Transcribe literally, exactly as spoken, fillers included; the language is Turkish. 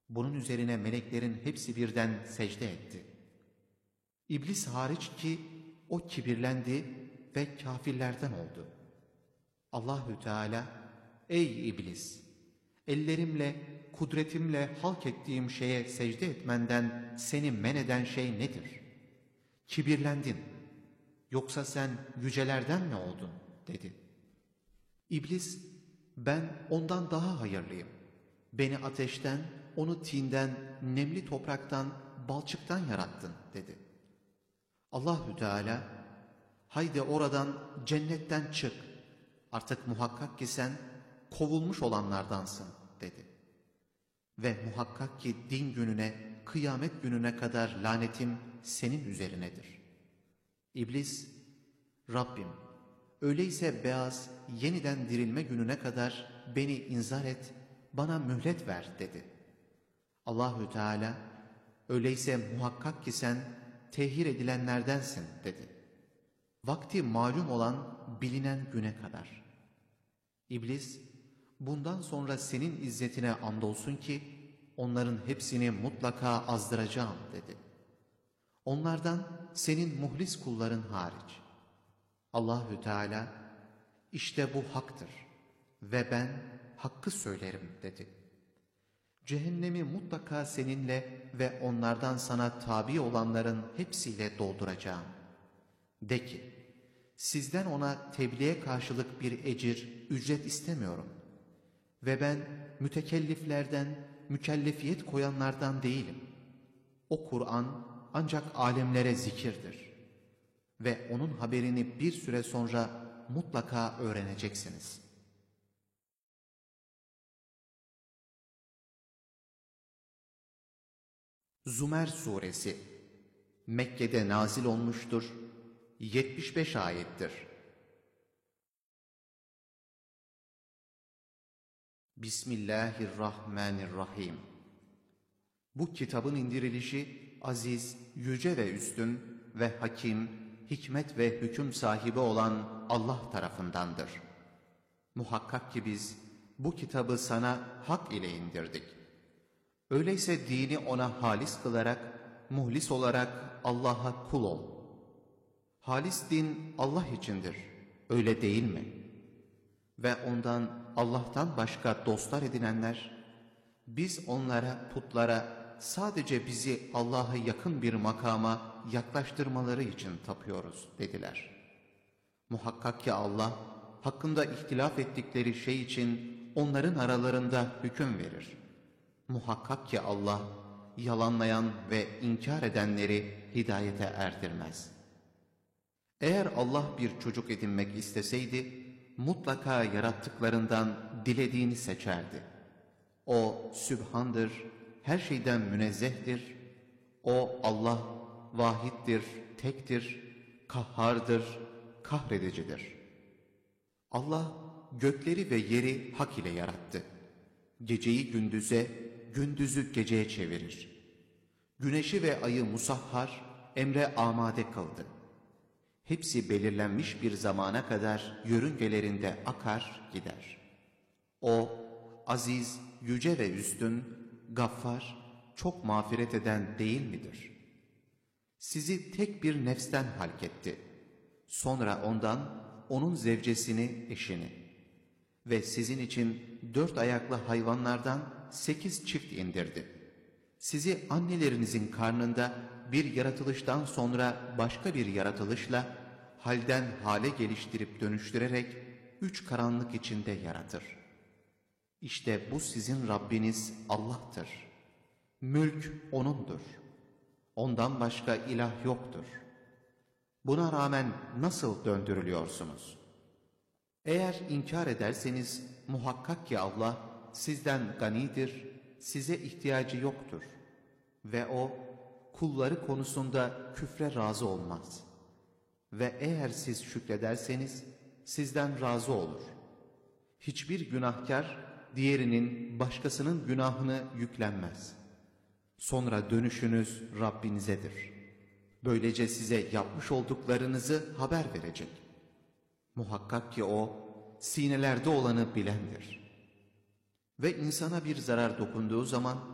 Bunun üzerine meleklerin hepsi birden secde etti. İblis hariç ki o kibirlendi ve kâfirlerden oldu. Allahü Teala, ey iblis! Ellerimle, kudretimle halk ettiğim şeye secde etmenden seni men eden şey nedir? Kibirlendin. Yoksa sen yücelerden mi oldun? Dedi. İblis, ben ondan daha hayırlıyım. Beni ateşten, onu tinden, nemli topraktan, balçıktan yarattın, dedi. Allahü Teala, haydi oradan, cennetten çık. Artık muhakkak ki sen kovulmuş olanlardansın, dedi. Ve muhakkak ki din gününe, kıyamet gününe kadar lanetim senin üzerinedir. İblis, Rabbim, öyleyse beyaz, yeniden dirilme gününe kadar beni inzar et, bana mühlet ver, dedi. Allahü Teala, öyleyse muhakkak ki sen tehir edilenlerdensin, dedi. Vakti malum olan bilinen güne kadar. İblis, bundan sonra senin izzetine andolsun ki onların hepsini mutlaka azdıracağım, dedi. Onlardan senin muhlis kulların hariç. Allahü Teala, işte bu haktır ve ben hakkı söylerim, dedi. Cehennemi mutlaka seninle ve onlardan sana tabi olanların hepsiyle dolduracağım. De ki, sizden ona tebliğe karşılık bir ecir, ücret istemiyorum. Ve ben mütekelliflerden, mükellefiyet koyanlardan değilim. O Kur'an ancak alemlere zikirdir. Ve onun haberini bir süre sonra mutlaka öğreneceksiniz. Zümer Suresi Mekke'de nazil olmuştur. yetmiş beş ayettir. Bismillahirrahmanirrahim. Bu kitabın indirilişi aziz, yüce ve üstün ve hakim, hikmet ve hüküm sahibi olan Allah tarafındandır. Muhakkak ki biz bu kitabı sana hak ile indirdik. Öyleyse dini ona halis kılarak, muhlis olarak Allah'a kul ol. Halis din Allah içindir, öyle değil mi? Ve ondan, Allah'tan başka dostlar edinenler, biz onlara, putlara, sadece bizi Allah'a yakın bir makama yaklaştırmaları için tapıyoruz, dediler. Muhakkak ki Allah, hakkında ihtilaf ettikleri şey için onların aralarında hüküm verir. Muhakkak ki Allah, yalanlayan ve inkar edenleri hidayete erdirmez. Eğer Allah bir çocuk edinmek isteseydi, mutlaka yarattıklarından dilediğini seçerdi. O Sübhandır, her şeyden münezzehtir. O Allah, vahittir, tektir, kahhardır, kahredicidir. Allah, gökleri ve yeri hak ile yarattı. Geceyi gündüze, gündüzü geceye çevirir. Güneşi ve ayı musahhar, emre amade kıldı. Hepsi belirlenmiş bir zamana kadar yörüngelerinde akar gider. O, aziz, yüce ve üstün, gaffar, çok mağfiret eden değil midir? Sizi tek bir nefsten halk etti. Sonra ondan, onun zevcesini, eşini ve sizin için dört ayaklı hayvanlardan sekiz çift indirdi. Sizi annelerinizin karnında bir yaratılıştan sonra başka bir yaratılışla halden hale geliştirip dönüştürerek üç karanlık içinde yaratır. İşte bu sizin Rabbiniz Allah'tır. Mülk O'nundur. Ondan başka ilah yoktur. Buna rağmen nasıl döndürülüyorsunuz? Eğer inkar ederseniz muhakkak ki Allah sizden ganidir, size ihtiyacı yoktur. Ve O kulları konusunda küfre razı olmaz. Ve eğer siz şükrederseniz sizden razı olur. Hiçbir günahkar diğerinin, başkasının günahını yüklenmez. Sonra dönüşünüz Rabbinizedir. Böylece size yapmış olduklarınızı haber verecek. Muhakkak ki O, sinelerde olanı bilendir. Ve insana bir zarar dokunduğu zaman